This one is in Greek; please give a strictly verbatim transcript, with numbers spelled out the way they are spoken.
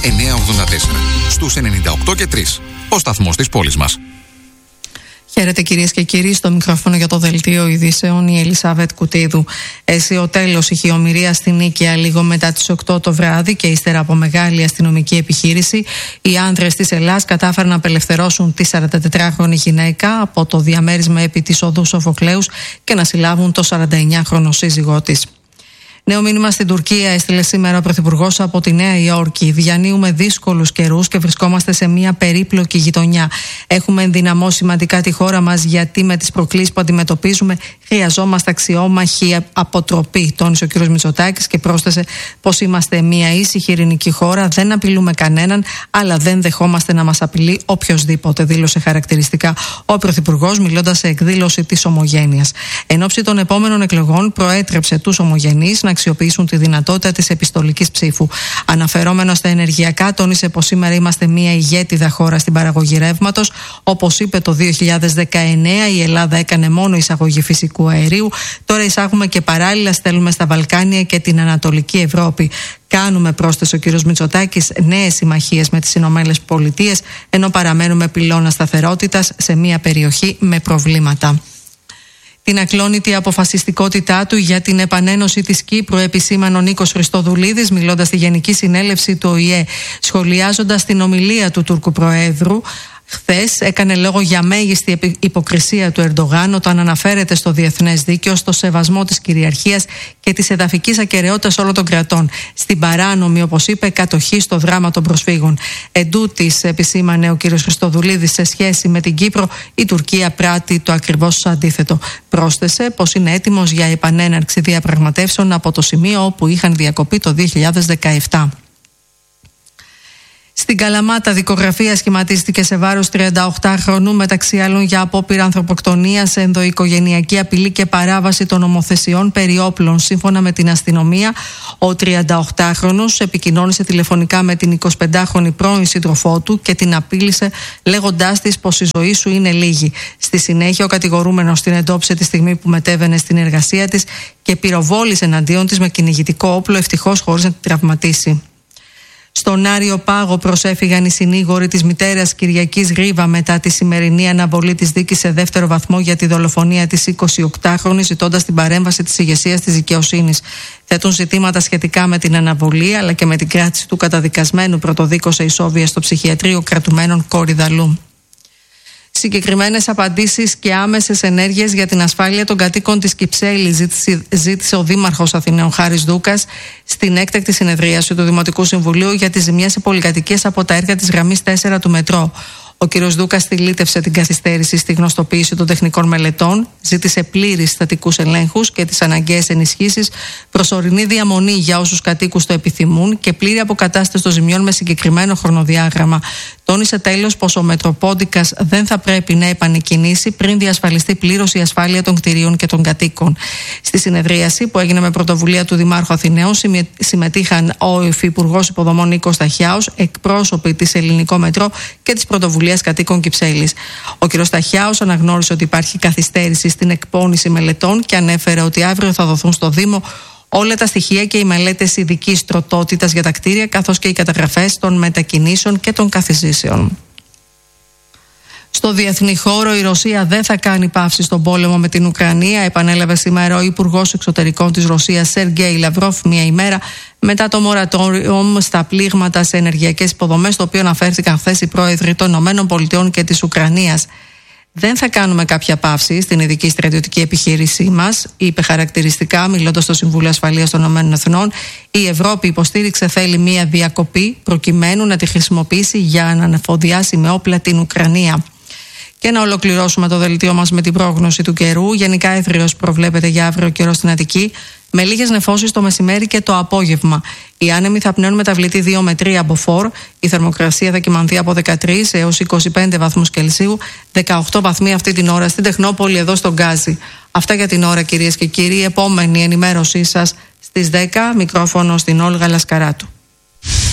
εννιακόσια ογδόντα τέσσερα. Στους ενενήντα οκτώ και τρία. Ο σταθμός της πόλης μας. Χαίρετε κυρίες και κύριοι, στο μικρόφωνο για το δελτίο ειδήσεων η Ελισάβετ Κουτίδου. Έσυ ο τέλος ηχειομοιρία στην Νίκαια λίγο μετά τις οκτώ το βράδυ και ύστερα από μεγάλη αστυνομική επιχείρηση, οι άνδρες της Ελλάς κατάφεραν να απελευθερώσουν τη σαραντατετράχρονη γυναίκα από το διαμέρισμα επί της οδού Σοφοκλέους και να συλλάβουν το σαρανταεννιάχρονο σύζυγό της. Νέο μήνυμα στην Τουρκία έστειλε σήμερα ο Πρωθυπουργός από τη Νέα Υόρκη. Διανύουμε δύσκολους καιρούς και βρισκόμαστε σε μια περίπλοκη γειτονιά. Έχουμε ενδυναμώσει σημαντικά τη χώρα μας, γιατί με τις προκλήσεις που αντιμετωπίζουμε χρειαζόμαστε αξιόμαχη αποτροπή, τόνισε ο κ. Μητσοτάκης και πρόσθεσε πως είμαστε μια ήσυχη ειρηνική χώρα, δεν απειλούμε κανέναν, αλλά δεν δεχόμαστε να μας απειλεί οποιοδήποτε, δήλωσε χαρακτηριστικά ο Πρωθυπουργός, μιλώντας σε εκδήλωση της Ομογένειας. Εν ώψη των επόμενων εκλογών, προέτρεψε τους ομογενείς να αξιοποιήσουν τη δυνατότητα της επιστολικής ψήφου. Αναφερόμενο στα ενεργειακά, τόνισε πως σήμερα είμαστε μια ηγέτιδα χώρα στην παραγωγή ρεύματος. Όπως είπε, το δύο χιλιάδες δεκαεννέα η Ελλάδα έκανε μόνο εισαγωγή φυσικού αερίου. Τώρα εισάγουμε και παράλληλα στέλνουμε στα Βαλκάνια και την Ανατολική Ευρώπη. Κάνουμε, πρόσθεσε ο κ. Μητσοτάκης, νέες συμμαχίες με τις Ηνωμένες Πολιτείες, ενώ παραμένουμε πυλώνα σταθερότητας σε μια περιοχή με προβλήματα. Την ακλόνητη αποφασιστικότητά του για την επανένωση της Κύπρου επισήμανε ο Νίκος Χριστοδουλίδης, μιλώντας στη Γενική Συνέλευση του Ο Η Ε, σχολιάζοντας την ομιλία του Τούρκου Προέδρου. Χθες έκανε λόγο για μέγιστη υποκρισία του Ερντογάν όταν αναφέρεται στο διεθνές δίκαιο, στο σεβασμό της κυριαρχίας και της εδαφικής ακεραιότητας όλων των κρατών, στην παράνομη, όπως είπε, κατοχή στο δράμα των προσφύγων. Εντούτοις, επισήμανε ο κ. Χριστοδουλίδης, σε σχέση με την Κύπρο, η Τουρκία πράττει το ακριβώς αντίθετο. Πρόσθεσε πως είναι έτοιμος για επανέναρξη διαπραγματεύσεων από το σημείο όπου είχαν διακοπεί το δύο χιλιάδες δεκαεπτά. Στην Καλαμάτα, δικογραφία σχηματίστηκε σε βάρος τριανταοκτάχρονου, μεταξύ άλλων για απόπειρα ανθρωποκτονίας, ενδοοικογενειακή απειλή και παράβαση των νομοθεσιών περί όπλων. Σύμφωνα με την αστυνομία, ο τριανταοκτάχρονος επικοινώνησε τηλεφωνικά με την εικοσιπεντάχρονη πρώην σύντροφό του και την απείλησε λέγοντάς της πως η ζωή σου είναι λίγη. Στη συνέχεια, ο κατηγορούμενος την εντόπισε τη στιγμή που μετέβαινε στην εργασία της και πυροβόλησε εναντίον της με κυνηγητικό όπλο, ευτυχώς χωρίς να την τραυματίσει. Στον Άριο Πάγο προσέφυγαν οι συνήγοροι της μητέρας Κυριακής Ρίβα μετά τη σημερινή αναβολή της δίκης σε δεύτερο βαθμό για τη δολοφονία της εικοσιοκτάχρονης, ζητώντας την παρέμβαση της ηγεσίας της δικαιοσύνης. Θέτουν ζητήματα σχετικά με την αναβολή αλλά και με την κράτηση του καταδικασμένου πρωτοδίκως ισόβια στο ψυχιατρίο κρατουμένων Κορυδαλού. Συγκεκριμένες απαντήσεις και άμεσες ενέργειες για την ασφάλεια των κατοίκων της Κυψέλης ζήτησε, ζήτησε ο Δήμαρχος Αθηναίων Χάρης Δούκας στην έκτακτη συνεδρίαση του Δημοτικού Συμβουλίου για τις ζημιές σε πολυκατοικίες από τα έργα της γραμμής τέσσερα του μετρό. Ο κ. Δούκας στυλίτευσε την καθυστέρηση στη γνωστοποίηση των τεχνικών μελετών, ζήτησε πλήρεις στατικούς ελέγχους και τις αναγκαίες ενισχύσεις, προσωρινή διαμονή για όσους κατοίκους το επιθυμούν και πλήρη αποκατάσταση των ζημιών με συγκεκριμένο χρονοδιάγραμμα. Τόνισε τέλος πως ο Μετροπόντικας δεν θα πρέπει να επανεκκινήσει πριν διασφαλιστεί πλήρως η ασφάλεια των κτηρίων και των κατοίκων. Στη συνεδρίαση, που έγινε με πρωτοβουλία του Δημάρχου Αθηναίων, συμμετείχαν ο Υφυπουργός Υποδομών Νίκος Ταχιάος, εκπρόσωποι της Ελληνικό Μετρό και της Πρωτοβουλίας Κατοίκων Κυψέλης. Ο κ. Ταχιάος αναγνώρισε ότι υπάρχει καθυστέρηση στην εκπόνηση μελετών και ανέφερε ότι αύριο θα δοθούν στο Δήμο όλα τα στοιχεία και οι μελέτες ειδικής τροτότητας για τα κτίρια, καθώς και οι καταγραφές των μετακινήσεων και των καθιζήσεων. Στο διεθνή χώρο, η Ρωσία δεν θα κάνει παύση στον πόλεμο με την Ουκρανία, επανέλαβε σήμερα ο Υπουργός Εξωτερικών της Ρωσίας, Σεργέη Λαυρόφ, μία ημέρα μετά το μορατόριο στα πλήγματα σε ενεργειακές υποδομές, το οποίο αναφέρθηκαν χθες οι πρόεδροι των ΗΠΑ και της Ουκρανίας. Δεν θα κάνουμε κάποια παύση στην ειδική στρατιωτική επιχείρησή μας, είπε χαρακτηριστικά, μιλώντας στο Συμβούλιο Ασφαλείας των Ηνωμένων Εθνών. Η Ευρώπη υποστήριξε, θέλει μία διακοπή προκειμένου να τη χρησιμοποιήσει για να ανεφοδιάσει με όπλα την Ουκρανία. Και να ολοκληρώσουμε το δελτίο μας με την πρόγνωση του καιρού. Γενικά έθριος προβλέπεται για αύριο καιρό στην Αττική, με λίγες νεφώσεις το μεσημέρι και το απόγευμα. Οι άνεμοι θα πνέουν μεταβλητή δύο με τρία από φορ. Η θερμοκρασία θα κυμανθεί από δεκατρείς έως είκοσι πέντε βαθμούς Κελσίου, δεκαοκτώ βαθμοί αυτή την ώρα στην Τεχνόπολη εδώ στον Γκάζι. Αυτά για την ώρα, κυρίες και κύριοι. Επόμενη ενημέρωσή σας στις δέκα, μικρόφωνο στην Όλγα Λασκαράτου.